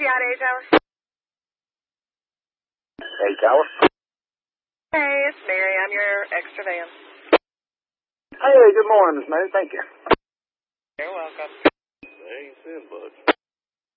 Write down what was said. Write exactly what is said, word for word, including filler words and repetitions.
out A Tower? A Tower. Hey, it's Mary. I'm your extra van. Hey, good morning, Miss Mary. Thank you. You're welcome. They ain't sin much.